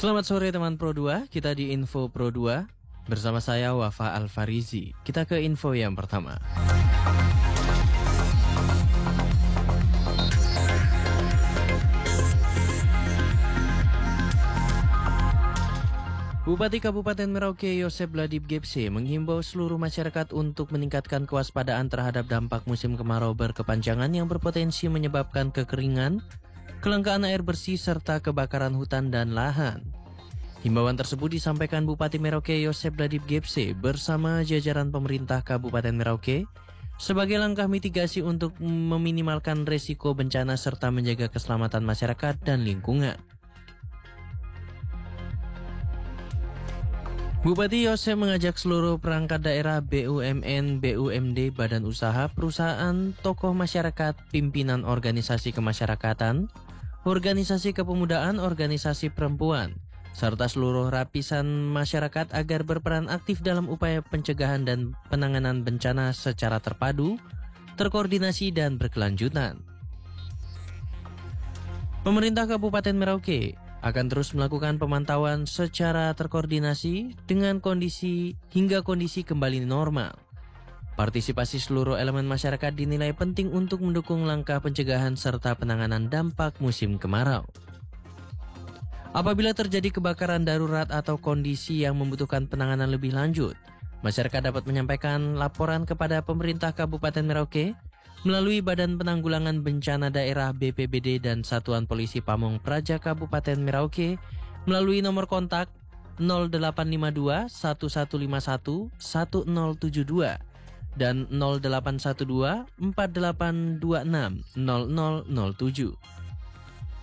Selamat sore teman Pro 2, kita di Info Pro 2 bersama saya Wafa Alfarizi. Kita ke info yang pertama. Bupati Kabupaten Merauke Yosep Ladip Gepse menghimbau seluruh masyarakat untuk meningkatkan kewaspadaan terhadap dampak musim kemarau berkepanjangan yang berpotensi menyebabkan kekeringan, kelangkaan air bersih, serta kebakaran hutan dan lahan. Himbauan tersebut disampaikan Bupati Merauke Yosep Ladip Gepse bersama jajaran pemerintah Kabupaten Merauke sebagai langkah mitigasi untuk meminimalkan resiko bencana serta menjaga keselamatan masyarakat dan lingkungan. Bupati Yosep mengajak seluruh perangkat daerah, BUMN, BUMD, badan usaha, perusahaan, tokoh masyarakat, pimpinan organisasi kemasyarakatan, organisasi kepemudaan, organisasi perempuan, serta seluruh lapisan masyarakat agar berperan aktif dalam upaya pencegahan dan penanganan bencana secara terpadu, terkoordinasi, dan berkelanjutan. Pemerintah Kabupaten Merauke akan terus melakukan pemantauan secara terkoordinasi dengan kondisi kembali normal. Partisipasi seluruh elemen masyarakat dinilai penting untuk mendukung langkah pencegahan serta penanganan dampak musim kemarau. Apabila terjadi kebakaran darurat atau kondisi yang membutuhkan penanganan lebih lanjut, masyarakat dapat menyampaikan laporan kepada pemerintah Kabupaten Merauke melalui Badan Penanggulangan Bencana Daerah BPBD dan Satuan Polisi Pamong Praja Kabupaten Merauke melalui nomor kontak 0852 1151 1072 dan 0812 4826 0007.